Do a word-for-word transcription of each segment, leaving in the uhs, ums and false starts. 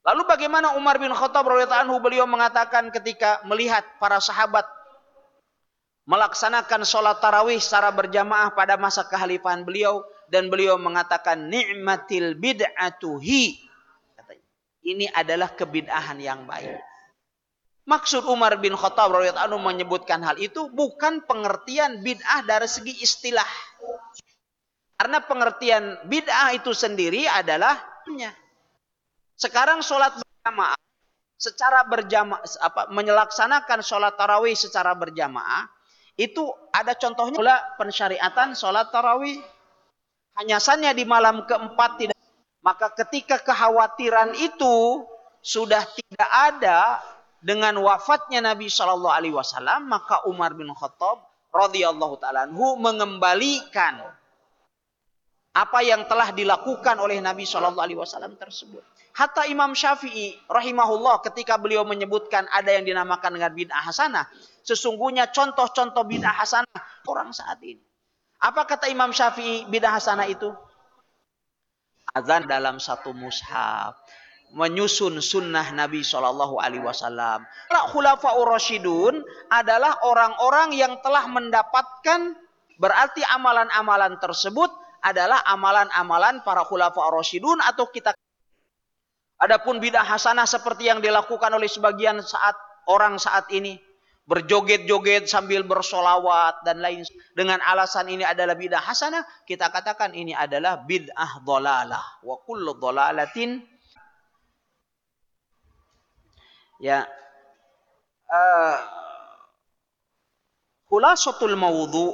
Lalu bagaimana Umar bin Khattab radhiyallahu anhu, beliau mengatakan ketika melihat para sahabat melaksanakan sholat tarawih secara berjamaah pada masa kekhalifahan beliau, dan beliau mengatakan ni'matil bid'atu hi. Ini adalah kebid'ahan yang baik. Maksud Umar bin Khattab radhiyallahu anhu menyebutkan hal itu bukan pengertian bid'ah dari segi istilah. Karena pengertian bid'ah itu sendiri adalah sekarang sholat berjamaah secara berjamaah, apa, menyelaksanakan sholat tarawih secara berjamaah itu ada contohnya pula pensyariatan sholat tarawih. Hanya saja di malam keempat tidak. Maka ketika kekhawatiran itu sudah tidak ada dengan wafatnya Nabi Shallallahu Alaihi Wasallam, maka Umar bin Khattab radhiyallahu taala anhu mengembalikan apa yang telah dilakukan oleh Nabi Shallallahu Alaihi Wasallam tersebut. Hatta Imam Syafi'i rahimahullah ketika beliau menyebutkan ada yang dinamakan dengan bid'ah hasanah, sesungguhnya contoh-contoh bid'ah hasanah orang saat ini. Apa kata Imam Syafi'i bid'ah hasanah itu? Azan dalam satu mushaf, menyusun sunnah Nabi Shallallahu Alaihi Wasallam. Khulafaur Rasyidun adalah orang-orang yang telah mendapatkan, berarti amalan-amalan tersebut adalah amalan-amalan para khulafaur Rasyidun atau kita. Adapun bid'ah hasanah seperti yang dilakukan oleh sebagian saat orang saat ini, berjoget-joget sambil bersolawat dan lain, dengan alasan ini adalah bid'ah hasanah, kita katakan ini adalah bid'ah dhalalah. Wa kullu dhalalatin, ya, uh, khulasatul mawdu',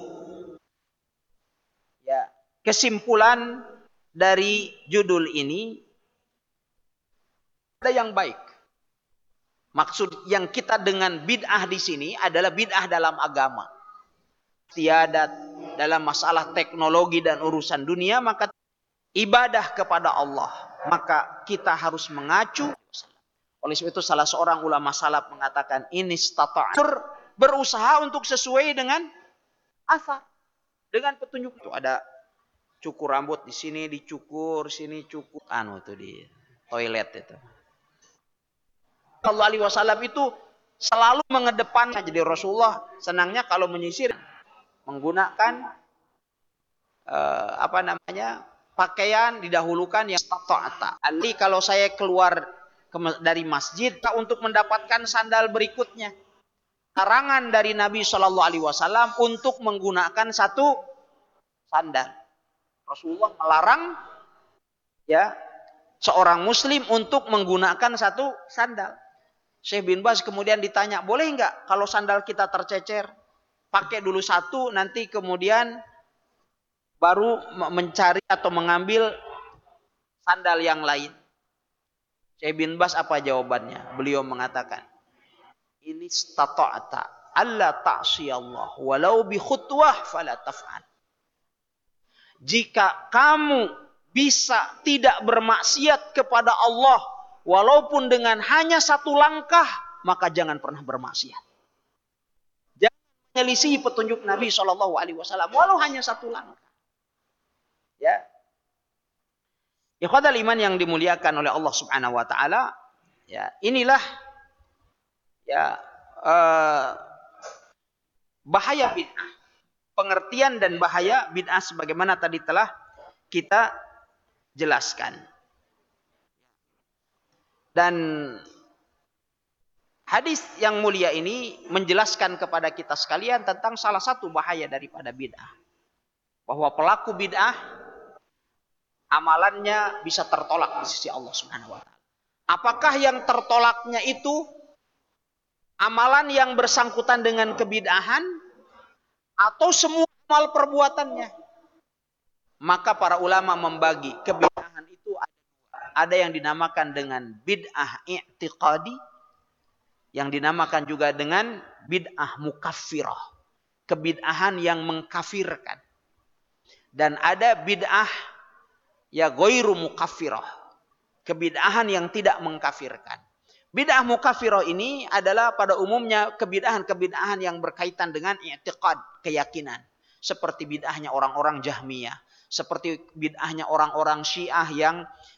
ya, kesimpulan dari judul ini ada yang baik. Maksud yang kita dengan bid'ah di sini adalah bid'ah dalam agama. Tiadat dalam masalah teknologi dan urusan dunia, maka ibadah kepada Allah, maka kita harus mengacu. Oleh sebab itu salah seorang ulama salaf mengatakan ini istata', berusaha untuk sesuai dengan asar, dengan petunjuk. Itu ada cukur rambut di sini dicukur, sini cukur, anu itu di toilet itu. Sallallahu Alaihi Wasallam itu selalu mengedepankan. Jadi Rasulullah senangnya kalau menyisir menggunakan uh, apa namanya pakaian didahulukan yang tata'ata. Ali kalau saya keluar ke, dari masjid untuk mendapatkan sandal berikutnya. Larangan dari Nabi Shallallahu Alaihi Wasallam untuk menggunakan satu sandal. Rasulullah melarang ya seorang Muslim untuk menggunakan satu sandal. Syekh bin Baz kemudian ditanya, boleh enggak kalau sandal kita tercecer, pakai dulu satu, nanti kemudian baru mencari atau mengambil sandal yang lain. Syekh bin Baz apa jawabannya? Beliau mengatakan, ini stata'ata alla ta'siyallah walau bi khutwah fala taf'al. Jika kamu bisa tidak bermaksiat kepada Allah walaupun dengan hanya satu langkah, maka jangan pernah bermaksiat. Jangan menyelisihi petunjuk Nabi Shallallahu Alaihi Wasallam walau hanya satu langkah. Ya, ikhwatal iman yang dimuliakan oleh Allah Subhanahu Wa Taala. Ya, inilah ya uh, bahaya bid'ah, pengertian dan bahaya bid'ah sebagaimana tadi telah kita jelaskan. Dan hadis yang mulia ini menjelaskan kepada kita sekalian tentang salah satu bahaya daripada bid'ah. Bahwa pelaku bid'ah amalannya bisa tertolak di sisi Allah Subhanahu wa taala. Apakah yang tertolaknya itu amalan yang bersangkutan dengan kebid'ahan atau semua amal perbuatannya? Maka para ulama membagi kebid'ahan itu ada ada yang dinamakan dengan bid'ah i'tiqadi, yang dinamakan juga dengan bid'ah mukaffirah, kebid'ahan yang mengkafirkan. Dan ada bid'ah ya ghairu mukaffirah, kebid'ahan yang tidak mengkafirkan. Bid'ah mukaffirah ini adalah pada umumnya kebid'ahan-kebid'ahan yang berkaitan dengan i'tiqad, keyakinan. Seperti bid'ahnya orang-orang Jahmiyah, seperti bid'ahnya orang-orang Syiah yang